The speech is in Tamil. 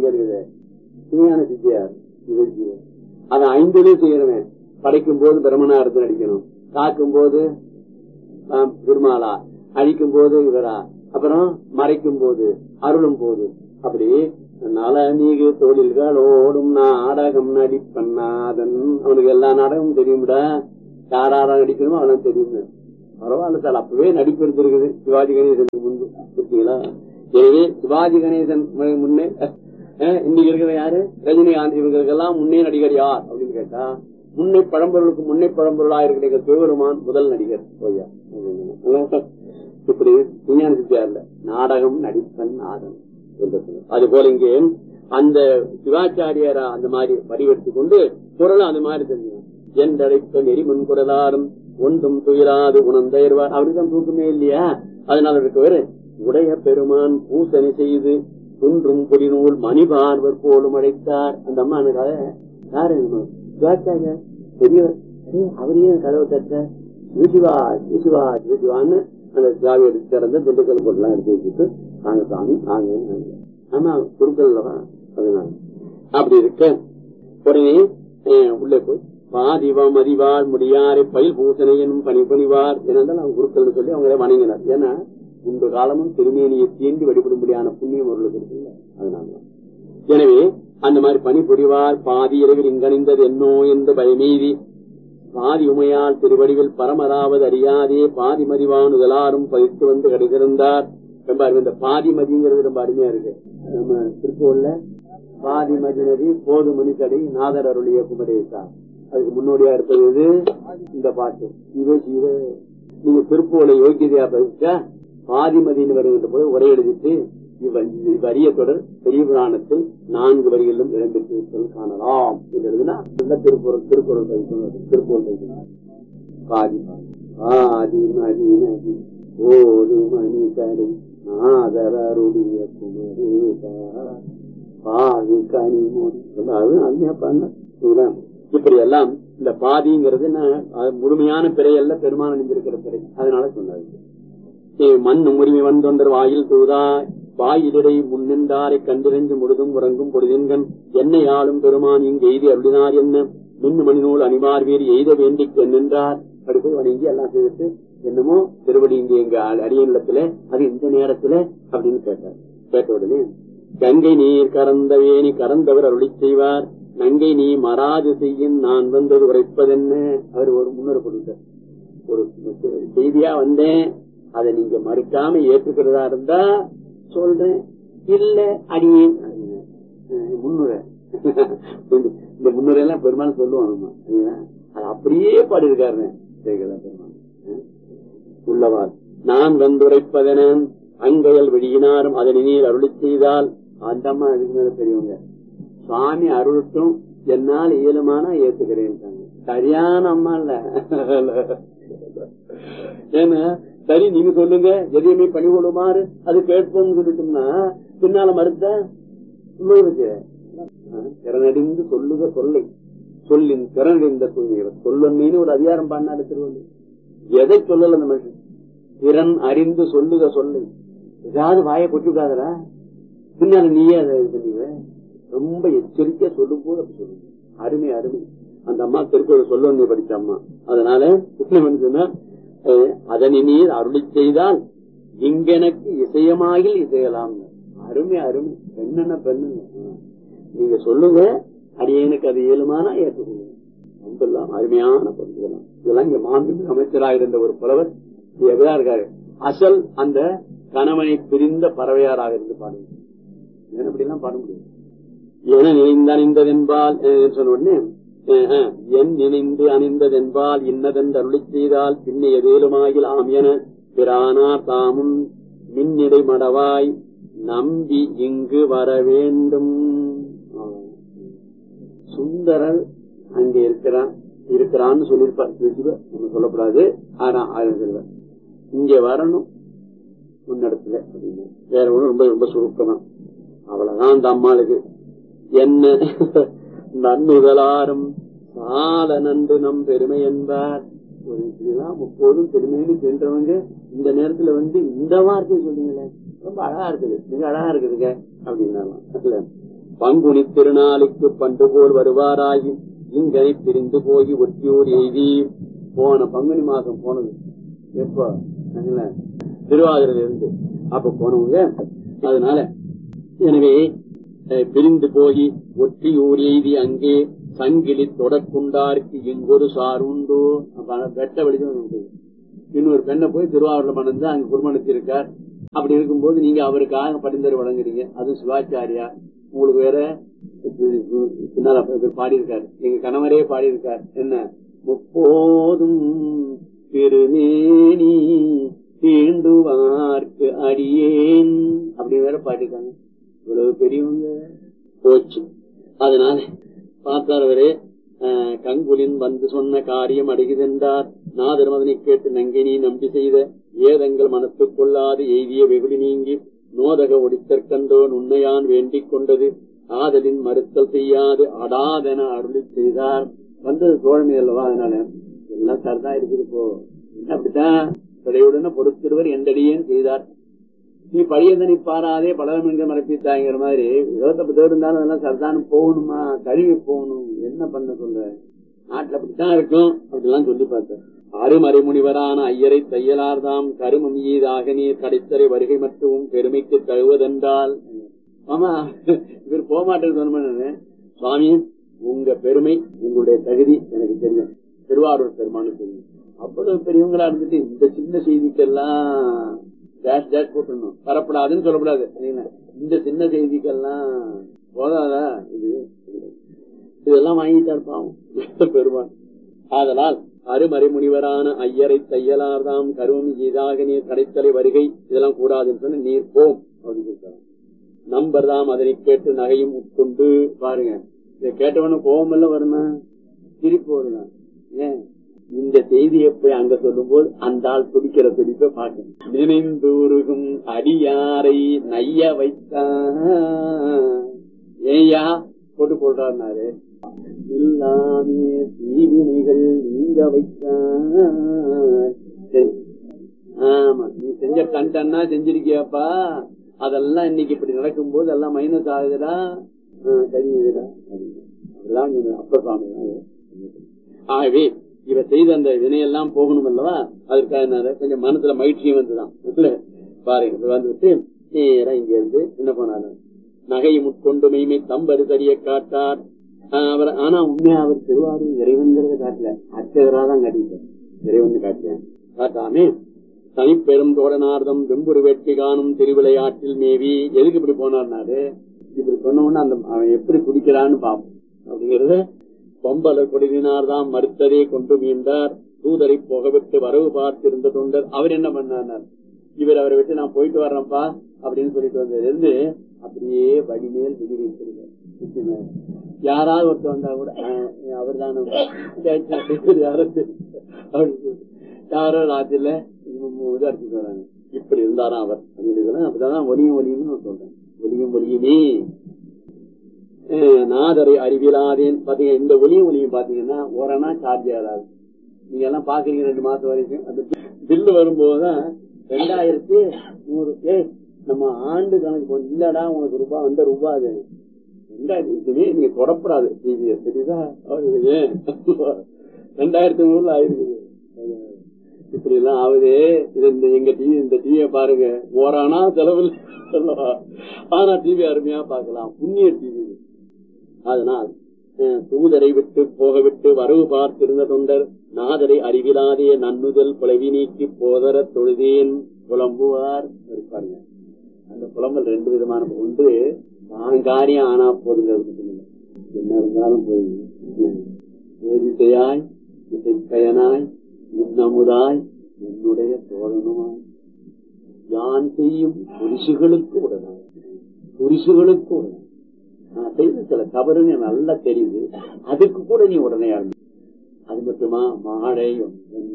எங்க இருக்குது? சிவஞான சித்தியார். அதை 5 செய்யறவன். படைக்கும் போது பிரம்மனா இருந்து நடிக்கணும், காக்கும் போது பெருமாளா, அழிக்கும் போது இவரா, அப்புறம் மறைக்கும் போது அருளும் போது அப்படி. நலமிகு தொழில்களோடும் நாடகம் நடிப்பண்ணாதன். அவனுக்கு எல்லா நாடகமும் தெரியும்டா, யாராரா நடிக்கணுமோ அவனும் தெரியும். பரவாயில்ல சார், அப்பவே நடிப்பு இருந்திருக்குது சிவாஜி கணேசனுக்கு முன்பு. புரியுங்களா? எனவே சிவாஜி கணேசன் முன்னே இன்னைக்கு இருக்கிற யாரு? ரஜினிகாந்த். இவங்களுக்கெல்லாம் முன்னே நடிகர் யார் அப்படின்னு கேட்டா, முன்னே பழம்பொருளுக்கு முன்னே பழம்பொருளா இருக்கிற சிவபெருமான் முதல் நடிகர். இப்படி விஞ்ஞான சித்தியார்ல நாடகம் நடிப்பன் ஆதன். அது போல இங்கே அந்த சிவாச்சாரியரா அந்த மாதிரி வடிவெடுத்துக் கொண்டு குரலும் அந்த மாதிரி தெரியும். என்றழைக்க நெறிமன் குரலாரும் ஒன்றும் துயிராது உணர்ந்தயர்வார். அவருக்குதான் தூக்கமே இல்லையா? அதனால இருக்கவர் உடைய பெருமான் பூசனை செய்து குன்றும் குடிநூல் மணிபார்வர் போலும் அழைத்தார். அந்த அம்மா யாரு? சிவாச்சாரியர் பெரியவர். அவரையே கதவை தட்ட சிவான்னு அந்த சாவி எடுத்து திறந்த திண்டுக்கல் போட்டுலாம் எடுத்து வச்சுட்டு நாங்க சாமி நாங்க. ஆமா, குறுக்கல்லவா? அதனால அப்படி இருக்க உடனே உள்ளே போய் பாதிவம் அதிவாள் முடியாரை பயில் பூசணையனும் பணிபுரிவார் என்றால் அவங்க குருக்கள் சொல்லி அவங்களே வணங்கினார். ஏன்னா முன்பு காலமும் திருமேனியை தீண்டி வழிபடும்படியான புண்ணியம் அவர்களுக்கு இருக்குல்ல, அதனால. எனவே அந்த மாதிரி பணிபுரிவார். பாதி இரவில் இங்கணிந்தது என்னோ என்று பயமீதி பாதி உமையால் திருவடிவில் பரமராவது அறியாதே பாதி மதிவான் எல்லாரும் பயிர்த்து வந்து கிடைத்திருந்தார். ரொம்ப இந்த பாதி மதிங்கிறது ரொம்ப அருமையா இருக்கு. நம்ம திருப்பூர்ல பாதி மதி நதி போது மணிக்கடை நாதர் அருளிய குமரேசா. அதுக்கு முன்னோடியா இருப்பது இந்த பாட்டு. நீங்க திருப்பூர்ல யோகியதையா பதிச்சா பாதிமதினு வருகின்ற போது உரை எழுதிட்டு இவ்வரிய தொடர் பெரிய புராணத்தில் 4 வரிகளிலும் இடம்பெற்று காணலாம் என்று எழுதினா திருக்குறள் திருக்குறள் பாதி பாதிமதி நதி ஓடு மணிக்கடை நாதர் அருளிய குமரேசா பாதி கனிமொழி. அருமையா பண்ண. இப்படி எல்லாம் இந்த பாதிங்கிறது முழுமையான பிறையல்ல, பெருமான் அணிந்திருக்கிற பிறை. அதனால சொன்னாரு மண் உரிமை வந்தொன்றர் வாயில் தூதா வாயிலிடை முன்னின்றாரை கண்டிரஞ்சு முழுதும் உறங்கும் பொழுதின்கண் என்னை ஆளும் பெருமான் இங்கு எய்தி அருளினார் என்ன மின்னு மணிநூல் அணிவார் வீர் எய்த வேண்டி நின்றார். அப்படி போய் வணங்கி எல்லாம் செய்துட்டு என்னமோ திருவடி இங்க எங்க அடியநிலத்துல அது இந்த நேரத்துல அப்படின்னு கேட்டார். கேட்ட உடனே கங்கை நீர் கறந்த வேணி கறந்தவர் அருளி செய்வார் நங்கை நீ மறாது செய்யும் நான் வந்தது உரைப்பதென்ன. அவர் ஒரு முன்னுரை கொடுத்தார். ஒரு செய்தியா வந்தேன், அதை நீங்க மறுக்காம ஏற்றுக்கிறதா இருந்தா சொல்றேன், இல்ல அடியேன் முன்னுரை. இந்த முன்னுரை எல்லாம் பெருமாள் சொல்லுவாங்க, அது அப்படியே பாடியிருக்காரு பெருமாள். உள்ளவார் நான் வந்துரைப்பதென அங்கையல் வெளியினாரும் அதனை நீர் அருளி செய்தால். அந்த அம்மா அதுக்கு மேல பெரியவங்க சுவாமி அருளுட்டும் என்னால் இயலுமானா ஏத்துக்கிறேன். சரியான அம்மா இல்ல. ஏன்னா சரி நீங்க சொல்லுங்க எதையுமே பணிகொள்ளுமாறு அது கேட்போம்னு சொல்லிட்டோம்னா பின்னால மறுத்த திறனடிந்து சொல்லுக சொல்லை சொல்லின் திறனடைந்த துணியவர் சொல்லன்னு ஒரு அதிகாரம் பாடினாரு திருவள்ளுவர். எதை சொல்லல அந்த மனுஷன்? திறன் அறிந்து சொல்லுக சொல்லை. ஏதாவது வாயை கொட்டிவிடாதரா, பின்னால நீயே அதை இது பண்ணிவ. ரொம்ப எச்சரிக்கையா சொல்லும் போது அப்படி சொல்லுங்க. அருமை அருமை. அந்த அம்மா திருக்குறள் சொல்ல படிச்ச அம்மா. அதனால சொன்னா அதனை நீர் அருளி செய்தால் இங்கெனக்கு இசையமாகில் இசையலாம். அருமை அருமை. பெண்ணென்ன பெண்ணுங்க நீங்க சொல்லுங்க, அடியனுக்கு அது இயலுமானா ஏற்றுக்கொள்ளுங்க. ரொம்ப அருமையான பண்புகளாம். இதெல்லாம் இங்க மாண்புமிகு அமைச்சராக இருந்த ஒரு புலவர் எப்படியா இருக்காரு. அசல் அந்த கணவனை பிரிந்த பறவையாராக இருந்து பாடுங்க. அப்படி எல்லாம் பாட முடியும். என நினைந்து அணிந்ததென்பால் சொன்ன உடனே என் நினைந்து அணிந்ததென்பால் இன்னதென்று அருளி செய்தால் பின்ன எதேலுமாகில் ஆம் என பிரானார் தாமும் மின்னிடை மடவாய் நம்பி இங்கு வர வேண்டும். சுந்தரர் அங்கே இருக்கிறான்னு சொல்லியிருப்பார். சொல்லக்கூடாது, ஆனா சொல்லுவார் இங்க வரணும் முன்னெடுத்துல அப்படின்னு. வேற ஒண்ணு ரொம்ப ரொம்ப சுருக்கமா அவ்வளவுதான் அந்த அம்மாளுக்கு. என்ன நன்னுதலாரும் சால நன்று நம் பெருமை என்பார். முப்போதும் பெருமையிலும் சென்றவங்க இந்த நேரத்துல இந்த வார்த்தையை சொன்னீங்களே ரொம்ப அழகா இருக்குது, மிக அழகா இருக்குதுங்க அப்படின்னாலாம். பங்குனி திருநாளுக்கு பண்டு போல் வருவாராகி இங்கனை பிரிந்து போய் ஒட்டியோர் எய்தி. போன பங்குனி மாசம் போனது எப்போ திருவாதிரையில இருந்து அப்ப போனவங்க. அதனால எனவே பிரிந்து போய் ஒட்டியூர் எய்தி அங்கே சங்கிலி தொடக்குண்டாருக்கு இங்கொரு சார் உண்டோ. வெட்ட வெளிச்சம் இன்னொரு பெண்ணை போய் திருவாரூர்ல மணந்து அங்க குடும்பம் இருக்கார். அப்படி இருக்கும்போது நீங்க அவருக்காக பரிந்துரை வழங்குறீங்க. அது சிவாச்சாரியா உங்களுக்கு வேற பின்னால பாடியிருக்காரு. எங்க கணவரே பாடியிருக்கார். என்ன முப்போதும் திருநேனி தீண்டுவார்க்கு அடியேன் அப்படின்னு வேற பாடியிருக்காங்க. இவ்வளவு பெரியவங்க போச்சு. அதனால பார்த்தாரவரே கங்குலின் வந்து சொன்ன காரியம் அடைகுதென்றார். நாதர்மதனை கேட்டு நங்கினி நம்பி செய்த ஏதங்கள் மனத்துக் கொள்ளாது எய்திய வெகுளி நீங்கி நோதக ஒடித்தற்கண்டோன் உன்னையான் வேண்டிக் கொண்டது ஆதலின் மறுத்தல் செய்யாது அடாதென அருளி செய்தார். வந்தது தோழமை அல்லவா. அதனால எல்லாம் சரதா இருக்குது. இப்போ அப்படித்தான் பிழையுடனே பொறுத்திருவர் எந்தடியேன்னு செய்தார். நீ பழியதனை பாராதே பலரும் எங்க மறைப்பித்தாங்கிற மாதிரி 28 இருந்தாலும் அதெல்லாம் சரதானு போகணுமா, கழுவி போகணும், என்ன பண்ண சொல்ற நாட்டுல அப்படித்தான் இருக்கும். அப்படிலாம் சொல்லி பார்த்தேன். அருமறை முனிவரான ஐயரை தையலார்தாம் கருமம் ஈதாக நீர் கடைத்தரை வருகை மட்டும் பெருமைக்கு தழுவதென்றால். ஆமா இவர் போகமாட்டேன்னு சொன்ன சுவாமி உங்க பெருமை உங்களுடைய தகுதி எனக்கு தெரியும், திருவாரூர் பெருமானு தெரியும். அவ்வளவு பெரியவங்களா இருந்துட்டு இந்த சின்ன செய்திக்கெல்லாம் டேஷ் டேஷ் போட்டுடணும், வரப்படாதுன்னு சொல்லக்கூடாது. இந்த சின்ன செய்திக்கெல்லாம் போதாதா இது இதெல்லாம் வாங்கிட்டா இருப்பாங்க பெருமான். ஆதலால் அருமறை முனிவரான ஐயரை தையலார்தாம் கருவம் ஈதாக நீர் கடைத்தலை வருகை இதெல்லாம் கூடாதுன்னு சொன்ன நீர் போம் அப்படின்னு சொல்றாங்க. நம்பர்தாம் அதனை கேட்டு நகையும் உட்கொண்டு பாருங்க. இதை கேட்டவன கோபம் எல்லாம் வருமா, சிரிப்பு வருமா? ஏன் இந்த செய்தியை போய் அங்க சொல்லும் போது அந்த ஆள் துடிக்கிற துடிப்பை பார்க்கணும். நினைந்தூருகும் அடியாரை நைய வைத்தா ஏயா போட்டு போடுறாரு. எல்லாமே தீவினைகள் நீங்க வைத்தார். ஆமா நீ செஞ்ச கண்டன்னா செஞ்சிருக்கியாப்பா, அதெல்லாம் இன்னைக்கு இப்படி நடக்கும் போது எல்லாம் மைனஸ் ஆகுதுடா, கழியுதுடா. அப்படிதான் அப்ப சுவாமி. ஆகவே இவ செய்த அந்த வினையெல்லாம் போகணும் அல்லவா, அதற்காக கொஞ்சம் மனசுல மகிழ்ச்சியும் வந்துதான் பாருங்க. வந்துட்டு நேரா இங்க இருந்து என்ன பண்ணாரு, நகையை முட்கொண்டு மெய்மை தம்பரு தெரிய காட்டார். அவர் ஆனா உண்மையா அவர் திருவாரூர் இறைவன்கிறத காட்டல, அச்சவராதான் காட்டிட்டார். இறைவன் காட்டாமே தனிப்பெரும் தோழனார்தம் வெம்புரு வேட்கை காணும் திருவிளையாட்டில் மேவி. எதுக்கு இப்படி போனார்னாரு, இப்படி சொன்ன உடனே அந்த அவன் எப்படி குடிக்கிறான்னு பாப்போம் அப்படிங்கறத. பொம்பலர் கொடினார்தான் மறுத்ததே கொண்டு மீண்டார். தூதரை புகவிட்டு வரவு பார்த்திருந்த தொண்டர் அவர் என்ன பண்ணார், இவர் அவரை விட்டு நான் போயிட்டு வர்றேன்ப்பா அப்படின்னு சொல்லிட்டு வந்ததுல இருந்து அப்படியே வடிமேல் விதிவிச்சிருக்கார். யாராவது ஒருத்தர் வந்தா கூட அவர் தானே யாரோ ராத்திரில அடிச்சுட்டு வராங்க. இப்படி இருந்தாராம் அவர். அப்படிதான் ஒலியும் ஒலியும்னு சொல்றேன். ஒலியும் ஒலியுமே நாதரை அறிவிலாதேன் பாத்தீங்க. இந்த ஒலியும் ஒலியும் பாத்தீங்கன்னா ஓரனா சார்ஜ் ஆகாது. நீங்க எல்லாம் பாக்குறீங்க 2 மாசம் வரைக்கும். அந்த பில்லு வரும்போதுதான் 2100 நம்ம ஆண்டு கணக்கு இல்லடா உனக்கு ரூபாய் வந்த ரூபாய் அது 2000 நீங்க தொடப்படாது டிவிஎஸ் தெரியுதா. 2300 ஆயிருக்குது. இப்படி எல்லாம் ஆகுது. இது எங்க டிவி, இந்த டிவியை பாருங்க, ஓரானா செலவில் ஆனா டிவி அருமையா பாக்கலாம், புண்ணிய டிவி. அதனால் தூதரை விட்டு போக விட்டு வரவு பார்த்திருந்த தொண்டர் நாதரை அறிவிலாதே நன்னுதல் புலவி நீக்கி போதர தொழுதேன் புலம்புவார் இருப்பாருங்க. அந்த புலம்பல் 2 விதமான ஒன்று காரியம் ஆனா போதுங்கிறது என்ன இருந்தாலும் போதுயாய் இசைப்பயனாய் முன்னமுதாய் என்னுடைய தோழனுமாய் யான் செய்யும் புரிசுகளுக்கு உடனாய் புரிசுகளுக்கு உடனே நான் செய்த சில தவறுன்னு நல்லா தெரியுது, அதுக்கு கூட நீ உடனே அது மட்டுமா மாடை